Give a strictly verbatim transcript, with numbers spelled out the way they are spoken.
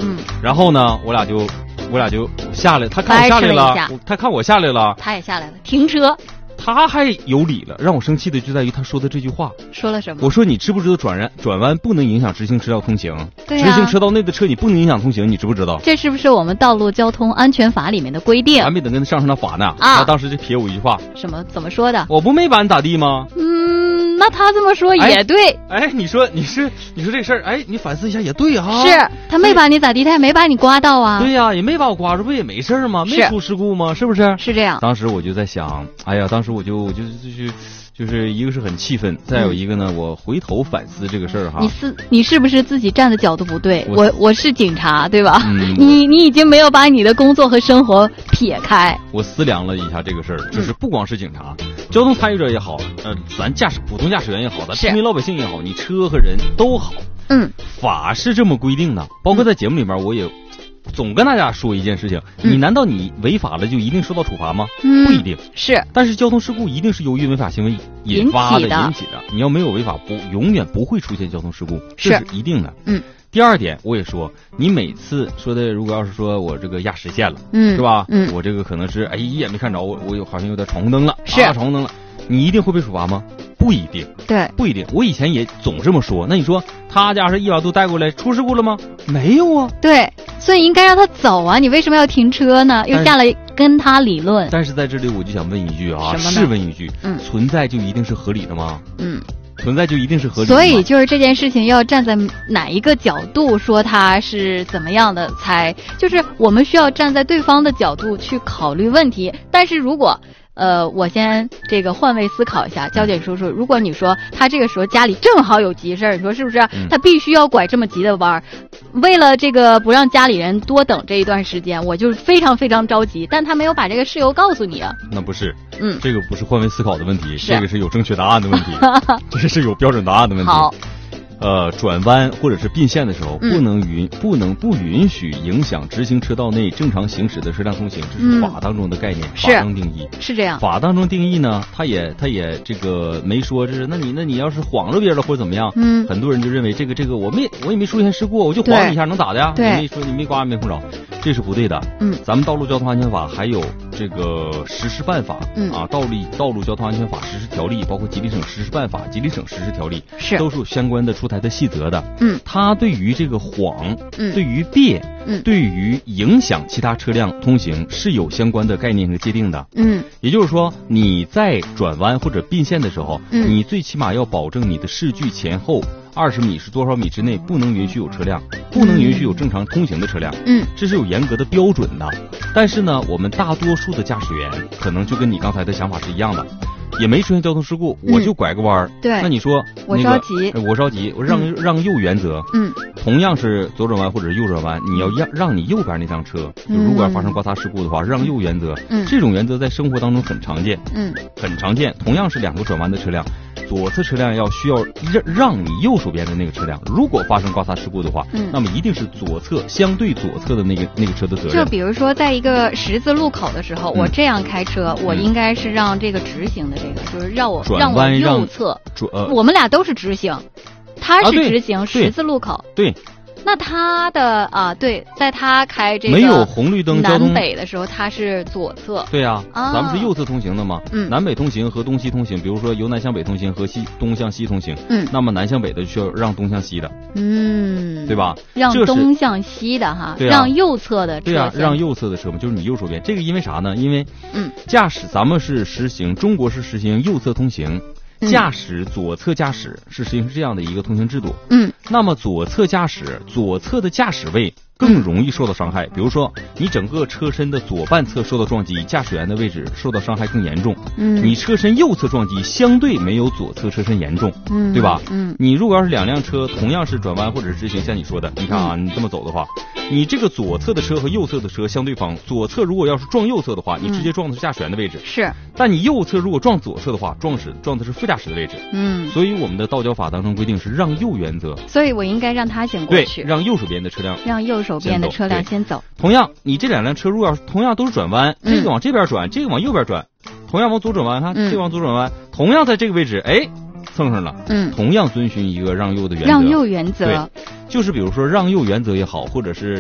嗯， 然后呢，我俩就我俩就下来，他看我下来了，了他看我下来了， 他也下来了，停车。 他还有理了，让我生气的就在于他说的这句话。 说了什么？ 我说你知不知道转弯转弯不能影响直行车道通行？ 对啊， 直行车道内的车你不能影响通行，你知不知道？ 这是不是我们道路交通安全法里面的规定？ 还没等跟他上上那法呢， 啊！ 他当时就撇我一句话。 什么？怎么说的？ 我不没把你咋地吗？ 嗯，那他这么说也对。 哎，哎你说你是你说这事儿，哎，你反思一下也对啊。 是他没把你咋地，他也没把你刮到啊。 对呀、啊，也没把我刮着，不也没事儿吗？没出事故吗？是不是？ 是这样。 当时我就在想，哎呀，当时我就我就就是就是一个是很气愤，再有一个呢，嗯、我回头反思这个事儿哈。 你是你是不是自己站的角度不对？我 我, 我是警察，对吧？ 嗯、 你你已经没有把你的工作和生活撇开。 我思量了一下这个事儿，就是不光是警察，嗯、交通参与者也好，呃，咱驾驶普通驾驶员也好，咱平民老百姓也好，你车和人都好。 嗯， 法是这么规定的，包括在节目里面我也总跟大家说一件事情，嗯、你难道你违法了就一定受到处罚吗？ 嗯， 不一定。 是， 但是交通事故一定是由于违法行为引发的、引起的。你要没有违法，不永远不会出现交通事故，这是一定的。 嗯。 第二点，我也说，你每次说的，如果要是说我这个压实线了， 嗯， 是吧？ 嗯， 我这个可能是哎一眼没看着，我我有好像有点闯红灯了， 是、 啊、闯红灯了，你一定会被处罚吗？不一定， 对， 不一定。我以前也总这么说。那你说他家是一把都带过来，出事故了吗？没有啊。 对，所以应该让他走啊！你为什么要停车呢？又下来跟他理论。 但是在这里我就想问一句啊， 什么呢？ 试问一句， 嗯， 存在就一定是合理的吗？ 嗯。 存在就一定是合理的吗？ 所以就是这件事情要站在哪一个角度说它是怎么样的才，就是我们需要站在对方的角度去考虑问题。但是如果呃，我先这个换位思考一下，焦姐叔叔，如果你说他这个时候家里正好有急事儿，你说是不是？他必须要拐这么急的弯儿，为了这个不让家里人多等这一段时间，我就是非常非常着急。但他没有把这个事由告诉你啊。 那不是， 嗯， 这个不是换位思考的问题， 是这个是有正确答案的问题，这是有标准答案的问题。 好。 呃，转弯或者是并线的时候， 嗯、 不能允不能不允许影响直行车道内正常行驶的车辆通行，这是法当中的概念， 嗯、 法当定义是这样。 法当中定义呢，他也他也这个没说，这是那你那你要是晃着别人了或者怎么样， 嗯， 很多人就认为这个这个我没我也没出现事故，我就晃你一下能咋的呀？ 对， 你没说你没刮没碰着，这是不对的。 嗯， 咱们道路交通安全法还有这个实施办法， 嗯啊，道路道路交通安全法实施条例，包括吉林省实施办法、吉林省实施条例， 是都是有相关的出台的细则的。 嗯， 它对于这个晃， 嗯， 对于别， 嗯， 对于影响其他车辆通行是有相关的概念和界定的。 嗯， 也就是说，你在转弯或者并线的时候， 嗯， 你最起码要保证你的视距前后二十米是多少米之内不能允许有车辆，不能允许有正常通行的车辆。 嗯， 这是有严格的标准的。但是呢，我们大多数的驾驶员可能就跟你刚才的想法是一样的。也没出现交通事故，我就拐个弯儿、嗯。 对， 那你说、那个、 我着急， 我着急，我让、嗯、让右原则。 嗯， 同样是左转弯或者是右转弯，你要让让你右边那辆车，就如果要发生刮擦事故的话，嗯、让右原则。 嗯， 这种原则在生活当中很常见。 嗯， 很常见。同样是两个转弯的车辆，左侧车辆要需要让让你右手边的那个车辆，如果发生刮擦事故的话， 嗯， 那么一定是左侧相对左侧的那个那个车的责任。 就比如说在一个十字路口的时候，嗯、我这样开车，我应该是让这个直行的这个，就是让我转弯让我右侧。 呃， 我们俩都是直行，他是直行、 啊、 十字路口。 对。 那他的啊，对，在他开这个没有红绿灯交通南北的时候，他是左侧。 对呀、 啊， 咱们是右侧通行的嘛。 嗯， 南北通行和东西通行，比如说由南向北通行和西东向西通行。 嗯， 那么南向北的需要让东向西的。 嗯， 对吧？ 让东向西的哈， 对啊、 让右侧的车。 对啊，让右侧的车嘛，就是你右手边。这个因为啥呢？因为嗯， 驾驶咱们是实行，中国是实行右侧通行。驾驶左侧驾驶是实行是这样的一个通行制度。 嗯， 那么左侧驾驶，左侧的驾驶位更容易受到伤害。比如说，你整个车身的左半侧受到撞击，驾驶员的位置受到伤害更严重。 嗯， 你车身右侧撞击相对没有左侧车身严重。 嗯， 对吧？ 嗯， 你如果要是两辆车同样是转弯或者是直行，像你说的，你看啊，你这么走的话，你这个左侧的车和右侧的车相对方，左侧如果要是撞右侧的话，你直接撞的是驾驶员的位置。 是。 但你右侧如果撞左侧的话，撞死撞的是副驾驶的位置。 嗯， 所以我们的道交法当中规定是让右原则。 所以我应该让他先过去， 对，让右手边的车辆， 让右手边的车辆先走。 同样，你这两辆车如果要是同样都是转弯，嗯、这个往这边转，这个往右边转，同样往左转弯，看、嗯、这个往左转弯，同样在这个位置，哎，蹭上了。 嗯， 同样遵循一个让右的原则。 让右原则。 对，就是比如说让右原则也好，或者是